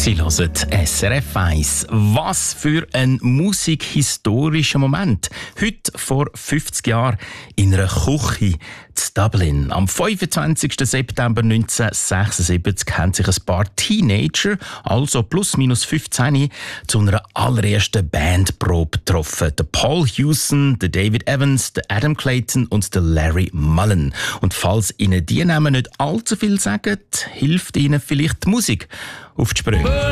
Sie hören SRF 1. Was für ein musikhistorischer Moment. Heute vor 50 Jahren in einer Küche in Dublin. Am 25. September 1976 haben sich ein paar Teenager, also plus minus 15, zu einer allerersten Bandprobe getroffen. Der Paul Hewson, der David Evans, der Adam Clayton und der Larry Mullen. Und falls Ihnen die Namen nicht allzu viel sagen, hilft Ihnen vielleicht die Musik auf die Sprünge.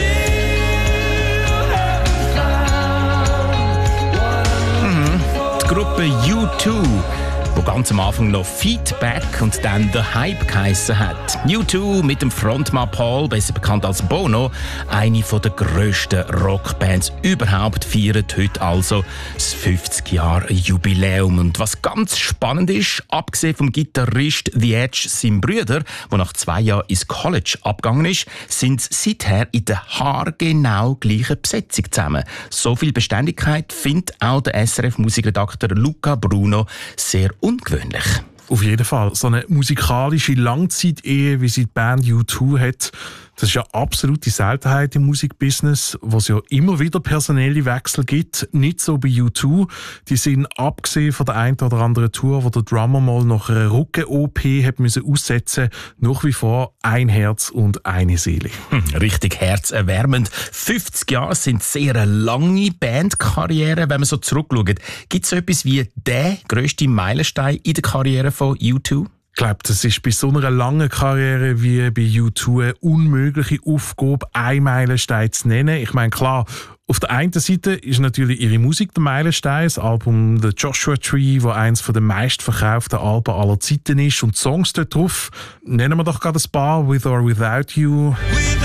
Die Gruppe U2, wo ganz am Anfang noch Feedback und dann The Hype geheissen hat. U2 mit dem Frontmann Paul, besser bekannt als Bono, eine der grössten Rockbands überhaupt, feiert heute also das 50-Jahre-Jubiläum. Und was ganz spannend ist, abgesehen vom Gitarrist The Edge, seinem Bruder, der nach 2 Jahren ins College abgegangen ist, sind sie seither in der haargenau gleichen Besetzung zusammen. So viel Beständigkeit findet auch der SRF-Musikredakteur Luca Bruno sehr ungewöhnlich. Auf jeden Fall. So eine musikalische Langzeitehe, wie sie die Band U2 hat, das ist ja absolute Seltenheit im Musikbusiness, wo es ja immer wieder personelle Wechsel gibt. Nicht so bei U2. Die sind, abgesehen von der einen oder anderen Tour, wo der Drummer mal nach einer Rücken-OP hat müssen aussetzen, nach wie vor ein Herz und eine Seele. Richtig herzerwärmend. 50 Jahre sind sehr eine lange Bandkarriere, wenn man so zurückschaut. Gibt es so etwas wie der grösste Meilenstein in der Karriere von U2? Ich glaube, das ist bei so einer langen Karriere wie bei U2 eine unmögliche Aufgabe, einen Meilenstein zu nennen. Ich meine, klar, auf der einen Seite ist natürlich ihre Musik der Meilenstein, das Album The Joshua Tree, das eines der meistverkauften Alben aller Zeiten ist, und die Songs dort drauf. Nennen wir doch gerade ein paar, With or Without You.